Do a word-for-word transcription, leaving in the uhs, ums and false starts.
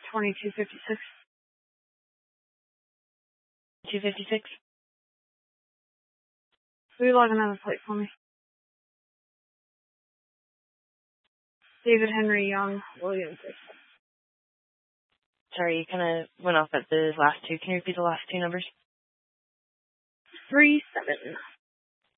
twenty-two fifty-six. two fifty-six? Will you log another flight for me? David Henry Young, William six. Sorry, you kind of went off at the last two. Can you repeat the last two numbers? Three seven.